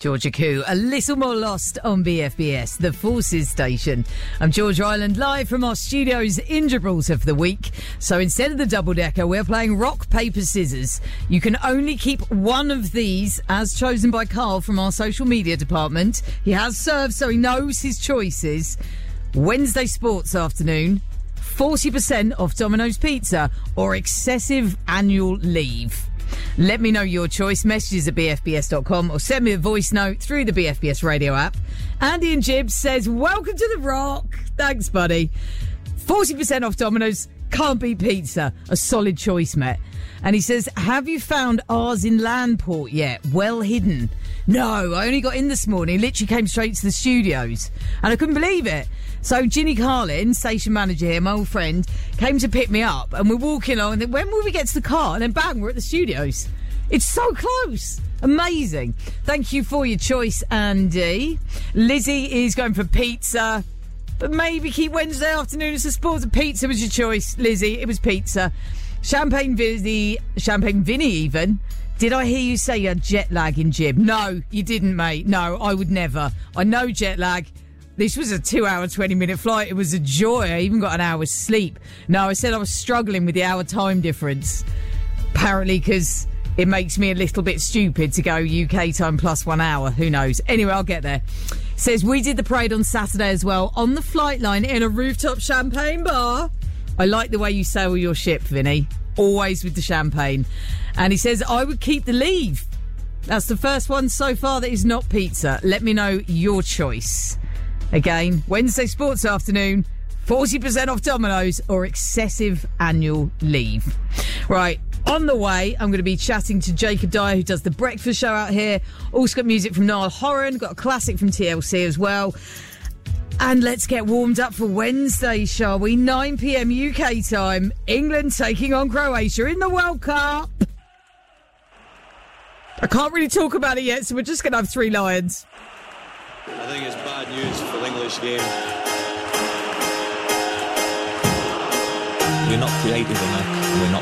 Georgia Koo, A Little More Lost on BFBS, the Forces station. I'm Georgia Island, live from our studios in Gibraltar for the week. So instead of the double-decker, we're playing rock, paper, scissors. You can only keep one of these, as chosen by Carl from our social media department. He has served, so he knows his choices. Wednesday sports afternoon, 40% off Domino's Pizza, or excessive annual leave. Let me know your choice. Messages at bfbs.com or send me a voice note through the BFBS radio app. Andy and Jibs says, welcome to the Rock. Thanks, buddy. 40% off Domino's. Can't beat pizza. A solid choice, Matt. And he says, have you found ours in Landport yet? Well hidden. No, I only got in this morning. Literally came straight to the studios. And I couldn't believe it. So Ginny Carlin, station manager here, my old friend, came to pick me up. And we're walking along. And then, when will we get to the car? And then bang, we're at the studios. It's so close. Amazing. Thank you for your choice, Andy. Lizzie is going for pizza. But maybe keep Wednesday afternoon as a sport. Pizza was your choice, Lizzie. It was pizza. Champagne Vinny even. Did I hear you say you had jet lag in Jib? No, you didn't, mate. No, I would never. I know jet lag. This was a 2-hour, 20-minute flight. It was a joy. I even got an hour's sleep. No, I said I was struggling with the hour time difference. Apparently, because it makes me a little bit stupid to go UK time plus 1 hour. Who knows? Anyway, I'll get there. Says, we did the parade on Saturday as well, on the flight line in a rooftop champagne bar. I like the way you sail your ship, Vinny. Always with the champagne. And he says, I would keep the leave. That's the first one so far that is not pizza. Let me know your choice. Again, Wednesday sports afternoon, 40% off Domino's or excessive annual leave. Right, on the way, I'm going to be chatting to Jacob Dyer, who does the breakfast show out here. Also got music from Niall Horan, got a classic from TLC as well. And let's get warmed up for Wednesday, shall we? 9 p.m. UK time. England taking on Croatia in the World Cup. I can't really talk about it yet, so we're just going to have 3 Lions. I think it's bad news for the English game. We're not creative enough. We're not